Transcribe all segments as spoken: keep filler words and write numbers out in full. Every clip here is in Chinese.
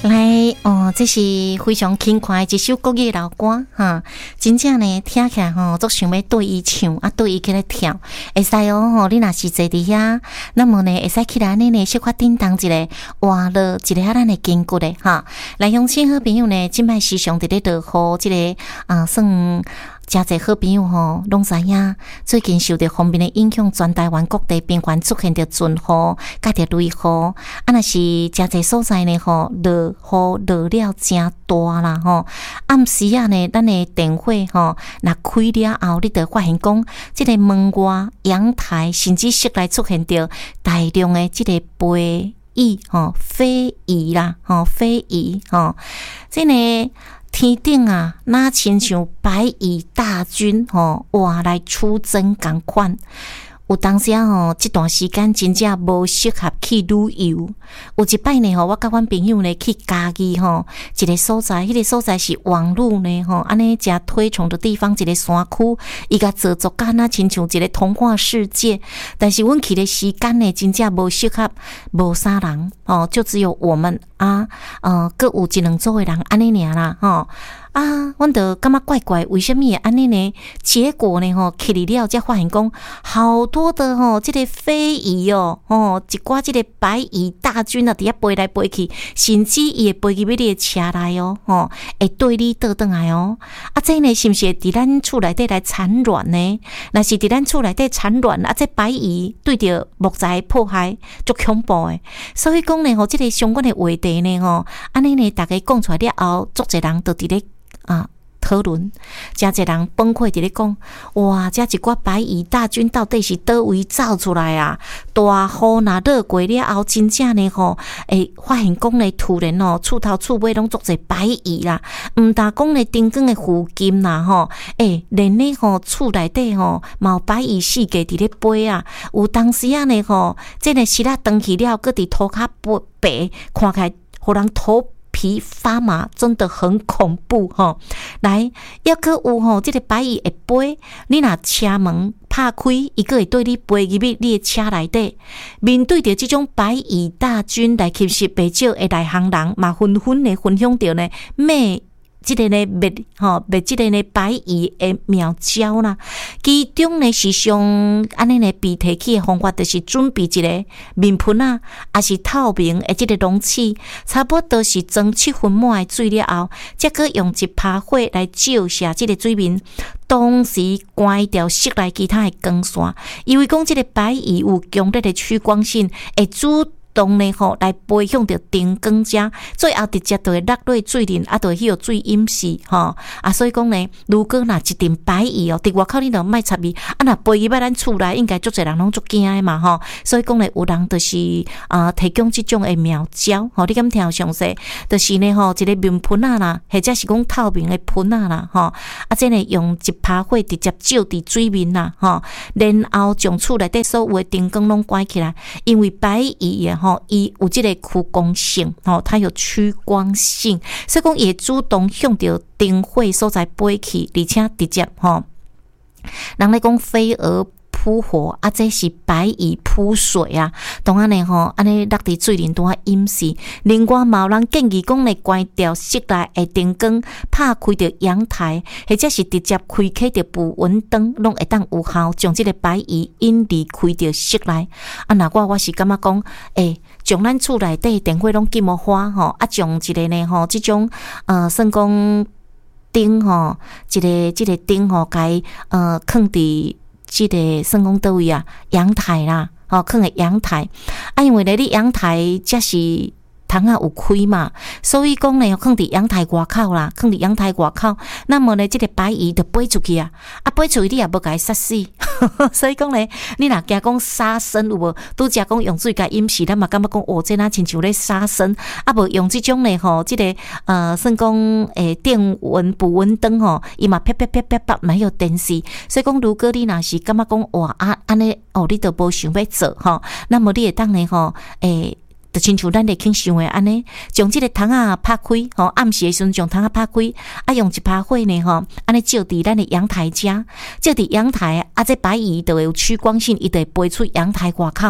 来哦，这是非常轻快的一首国语老歌哈，真正呢听起来吼，都想要对伊唱啊，对伊起来跳，会使哦吼。你若是坐伫遐，那么呢会使起来安尼呢，小可叮当一个活络一个咱的筋骨的哈。来，乡亲好朋友呢，即摆时常伫咧落雨，即、这个啊算。真侪好朋友吼，拢知影最近受到方面的影响，全台湾各地边缘出现着阵雨，甲着雷雨。啊，若是真侪所在呢吼，落雨落了真大啦吼。暗时啊呢，咱的电火吼，若开了后，你就发现讲，即个门外、阳台甚至室内出现着大量的即个飞蚁吼、飞蚁啦吼、飞蚁吼，即个。天顶啊，那亲像白蚁大军吼，哇来出征共款。有当时啊吼，这段时间真正无适合去旅游。有一摆呢吼，我甲阮朋友呢去嘉义吼，一个所在，迄、那个所在是网路呢吼，安尼真推崇的地方，一个山区，伊甲做作干那亲像一个童话世界。但是阮去的时间呢，真正无适合，无啥人哦，就只有我们啊，呃，各有一两组的人安尼尔啦吼。啊，阮就感觉怪怪，为什么会安尼呢？结果呢，吼，去里了才发现讲，好多的吼，这个飞蚁哦，吼，一寡这个白蚁大军啊，伫遐飞来飞去，甚至伊会飞入你的车内哦，吼，会对你倒转来哦。啊，这呢是毋是伫咱厝内底来产卵呢？若是伫咱厝内底产卵，啊，这白蚁对着木材破坏，足恐怖诶。所以讲呢，吼，这个相关的话题呢，吼，安尼呢，大家讲出来了后，足侪人都伫咧。啊！讨论，真侪人崩溃伫咧讲，哇！这一寡白蚁大军到底是倒位走出来啊？大雨若落过了后，真正呢吼，会发现讲呢，突然哦，厝头厝尾拢足侪白蚁啦，毋但讲呢，灯光的附近啦吼，诶，连呢吼厝内底吼，嘛有白蚁四界伫咧飞啊。有当时啊呢吼，这个湿啊长去了，搁伫涂骹白，看起来互人头。皮发麻，真的很恐怖哈！来，要搁有吼，这个白蚁会飞，你若车门拍开，伊个会对你飞入去你的车内底。面对着这种白蚁大军来吸食不少的内行人，嘛纷纷的分享着呢，咩？即个呢灭吼灭即个呢白蚁的妙招啦，其中呢是上安尼呢被提起的方法，就是准备一个面盆啊，也是透明的即个容器，差不多是装七分满的水了后，再搁用一把火来照射即个水面，同时关掉室内其他的光线，因为讲即个白蚁有强烈的趋光性，会主动呢吼来飞向着灯光遮，最后直接就会落落水面，啊，就会迄个水淹死吼啊！所以讲呢，如果若一阵白蚁哦，伫外口你就莫插伊，啊，若飞入来咱厝内，应该足侪人拢足惊的嘛吼。所以讲呢，有人就是啊、呃、提供即种的妙招吼，你敢听详细？就是呢吼，一个面盆啊啦，或者是讲透明的盆啊啦吼，啊，这呢用一把火直接照伫水面啦吼，然后将厝内底所有的灯光拢关起来，因为白蚁啊。吼，伊有即个趋光性，吼，它有趋光性，所以讲也主动向着灯火所在飞去，而且直接吼，人咧讲飞蛾扑火啊，这是白蚁扑水啊，当然呢吼，安尼落伫水面拄啊淹死。另外，嘛有人建议讲咧关掉室内的灯光，拍开着阳台，或者是直接开启着捕蚊灯，拢会当有效将即个白蚁引离开着室内。啊，若我我是感觉讲，诶、欸，将咱厝内底电火拢禁无花吼，啊，将一个呢吼，即种呃，算讲灯吼，一个即个灯吼，该呃放伫。即个算讲倒位啊，阳台啦，吼，放伫阳台啊，因为咧你阳台才是窗啊有开嘛，所以讲呢，放伫阳台外口啦，放伫阳台外口，那么呢，即个白蚁就飞出去啊，啊飞出去你也无甲伊杀死，所以讲呢，你若惊讲杀生有无？拄则讲用水甲淹死，咱嘛感觉讲哦，这哪亲像咧杀生，啊无用即种呢吼，即、这个呃，算讲诶电蚊捕蚊灯吼，伊嘛啪啪啪啪啪嘛有电视，所以讲如果你若是感觉讲哇啊安尼哦，你都无想要做吼，那么你会当呢吼诶。就亲像咱咧轻想诶安尼，将即个窗仔拍开，吼暗时诶时阵将窗仔拍开，啊用一把火呢，吼安尼照伫咱诶阳台遮，照伫阳台啊，这白蚁就会有趋光性，伊就会飞出阳台外口啊，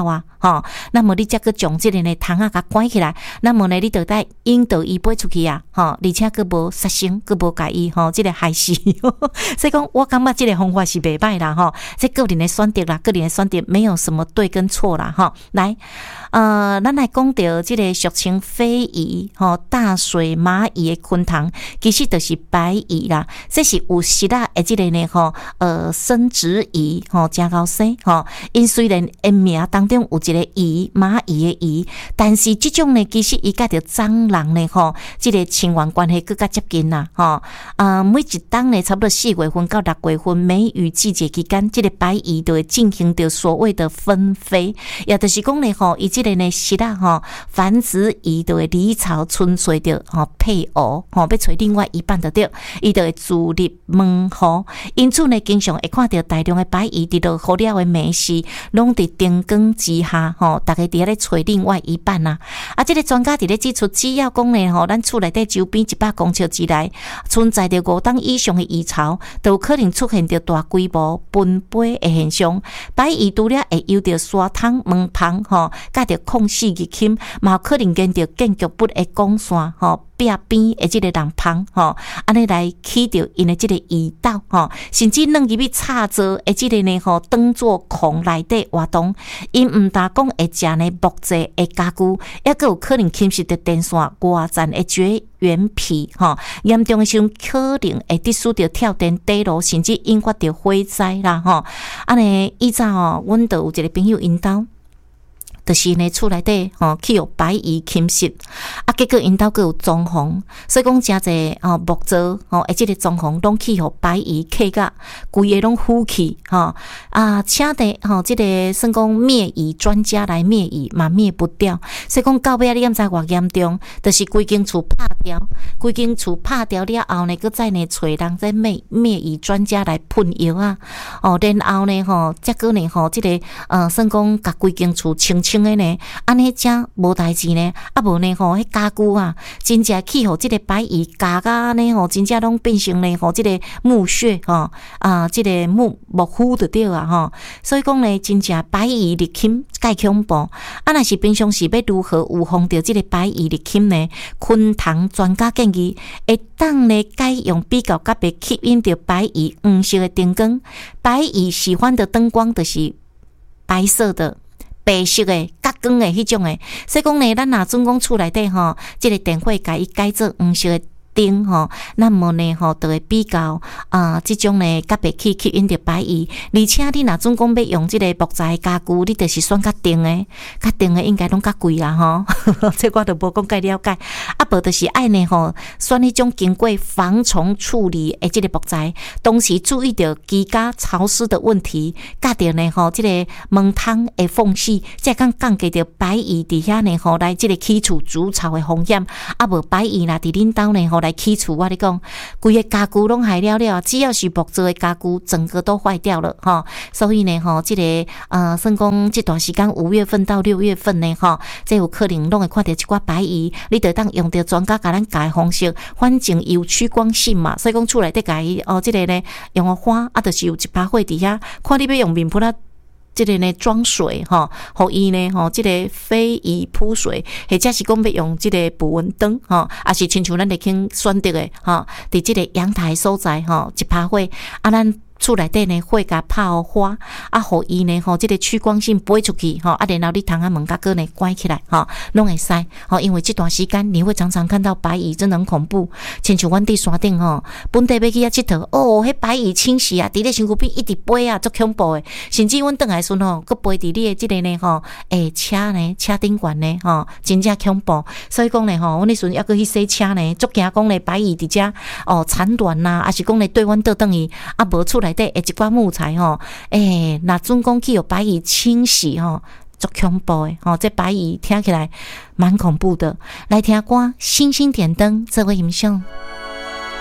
吼，那么你才个将即个呢窗仔甲关起来，那么呢你就带引导伊飞出去啊，吼，而且佫无杀生，佫无甲伊吼即个害死，所以讲我感觉即个方法是袂歹啦，吼，这个人的选择啦，个人的选择没有什么对跟错啦，吼，来，呃，咱来讲到即个俗称飞蚁，吼，大水蚂蚁的昆虫，其实就是白蚁啦，这是有实啊的即个呢，吼，呃，生殖蚁，吼，真高生，吼，因虽然因名当中有一个蚁，蚂蚁的蚁，但是即种呢，其实伊甲着蟑螂呢，吼，即个亲缘关系更加接近啦，吼，啊，每一冬呢，差不多四月份到六月份梅雨季节期间，即个白蚁就会进行着所谓的分飞，也就是讲呢，吼，伊即个呢，实啊，吼，繁殖蚁就会离巢春睡着，吼，配偶，吼，要找另外一半就对，伊就会自入门户，因此呢，经常会看到大量的白蚁伫落好了的美食，拢伫灯光之下，吼，大家伫遐咧找另外一半啊。啊，即个专家伫咧指出，只要讲呢，吼，咱厝内底周边一百公尺之内存在着五档以上的蚁巢，都有可能出现着大规模分飞的现象。白蚁除了会由着沙桶、门旁，吼，甲着空隙入侵，嘛有可能跟着建筑物的光线，吼。壁边的即个人旁，吼，安尼来起着因的即个蚁竇，吼，甚至弄入去插座的即个呢，吼，当做孔内底活动，因毋但讲会食呢木质的家具，也佫有可能侵蚀着电线外层的绝缘皮，吼，严重的时候可能会得使着跳电地炉，甚至引发着火灾啦，吼，安尼以前哦，阮都有一个朋友因兜。就是呢，厝内底吼去有白蚁侵蚀，啊，结果因兜佫有装潢，所以讲真侪吼木造吼，而即个装潢拢去互白蚁克甲规个拢浮起吼啊，请的吼即个算讲灭蚁专家来灭蚁嘛灭不掉，所以讲到尾你敢知偌严重？就是规间厝拍掉，规间厝拍掉了后呢，佫再呢找人再灭灭蚁专家来喷药啊，哦，然后呢吼，结果呢吼即个呃算讲甲规间厝清清。清诶呢，安尼正无代志呢，啊无呢吼，迄家具啊，真正去互即个白蚁夹甲安尼吼，真正拢变成呢吼，即个木屑吼啊，即个木木糊就对啊吼。所以讲呢，真正白蚁入侵介恐怖。啊，若是平常时要如何预防着即个白蚁入侵呢？昆虫专家建议，会当呢改用比较较袂吸引着白蚁黄色的灯光。白蚁喜欢的灯光就是白色的。白色的、较光的迄种的，所以讲呢，咱若准讲厝内底吼，即个电火甲伊改做黄色的灯吼，那么呢吼，就会比较啊，即、呃、种呢较袂去吸引着白蚁。而且你若准讲要用即个木材家具，你就是选较定的，较定的应该拢较贵啦吼。这我都无讲介了解。啊，无就是爱呢吼，选迄种经过防虫处理的即个木材，同时注意着居家潮湿的问题，甲着呢吼，即、这个门窗的缝隙，才讲降低着白蚁伫遐呢吼来即个起厝筑巢的风险。啊，无白蚁啦伫恁兜呢吼。来起厝，我跟你讲，规个家具拢坏了了，只要是木做的家具，整个都坏掉了哈。所以呢，哈，这个呃，算讲这段时间五月份到六月份呢，哈，这有可能拢会看到一寡白蚁，你得当用到专家甲咱教的方式，反正有趋光性嘛，所以讲厝内底甲伊哦，这个呢用个花啊，就是有一把火伫遐，看你要用面扑啦。这个呢装水哈，互伊呢吼，这个飞蚁扑水，或者是讲要用这个捕蚊灯哈，也是亲像咱咧去选择的哈，伫这个阳台所在哈，一拍火啊，咱。厝内底呢，火甲泡花啊，互伊呢吼，即个趋光性飞出去吼，啊，然后你窗仔门甲个呢关起来吼，拢会使吼，因为这段时间你会常常看到白蚁，真的很恐怖。亲像阮伫山顶吼，本地要去遐佚佗，哦，迄白蚁侵袭啊，伫咧身躯边一直飞啊，足恐怖诶。甚至阮转来时吼，佫飞伫你诶即个呢吼，诶车呢，车顶悬呢吼，真正恐怖。所以讲呢吼，阮迄时阵抑佫去洗车呢，足惊讲呢白蚁伫遮哦产卵呐，还是讲呢对阮倒转去啊，无出来。诶，一寡木材吼，诶，那准讲去有白蚁侵袭吼，足恐怖诶吼，这白蚁听起来蛮恐怖的。来听歌，星星点灯，这位欣赏。